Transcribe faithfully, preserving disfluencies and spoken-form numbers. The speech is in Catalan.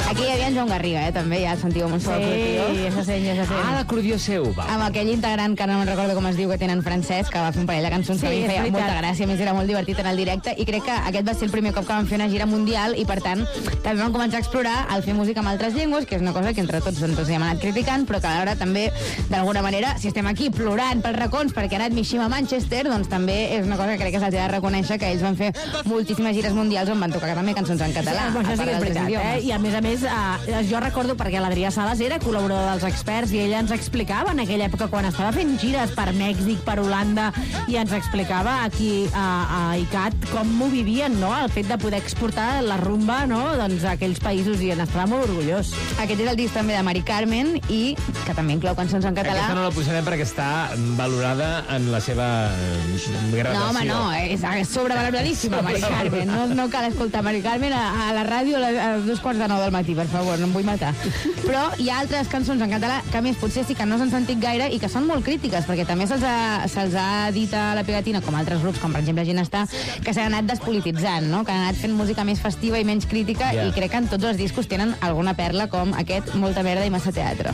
Aquí hi havia en Joan Garriga, eh, també, ja el sentíem un sol cultiu. Sí, esa seny, esa seny. Ah, l'acordió seu, va. Amb aquell integrant, que no me'n recordo com es diu, que tenen francès, que va fer un parell de cançons Sí, que a mi és feia veritat. molta gràcia, a més era molt divertit en el directe, i crec que aquest va ser el primer cop que vam fer una gira mundial, i per tant també vam començar a explorar el fer música en altres llengües, que és una cosa que entre tots ens hem anat criticant, però que alhora també, d'alguna manera, si estem aquí plorant pels racons perquè ha anat Mishima a Manchester, doncs també és una cosa que crec que se'ls ha de reconèixer, que ells van fer moltíssimes gires mundials on van tocar també cançons en català. Sí, a això sí part que és d'altres veritat, eh? idiomes. I a més a més, eh, jo recordo perquè l'Adrià Sales era col·laborador dels Experts i ella ens explicava en aquella època quan estava fent gires per Mèxic, per Holanda, i ens explicava aquí a, a I C A T com ho vivien, no?, el fet de poder exportar la rumba, no?, doncs a aquells països, i en estava molt orgullós. Aquest és el disc també de Mari Carmen, i que també inclou cançons en català. Aquesta no la posarem perquè està valorada en la seva gradació. No, home, no, és, és sobrevaloradíssima, Mari Carmen. No, no cal escoltar Mari Carmen a, a la ràdio a, a dos quarts de nou del matí, per favor, no em vull matar. Però hi ha altres cançons en català que a més potser sí que no s'han sentit gaire i que són molt crítiques, perquè també se'ls ha, se ha dit a la pegatina, com altres grups, com per exemple Ginestar, que s'han anat despolititzant, no?, que han anat fent música més festiva i menys crítica, Yeah. i crec que en tots els discos tenen alguna perla com aquest, Molta merda i massa teatre.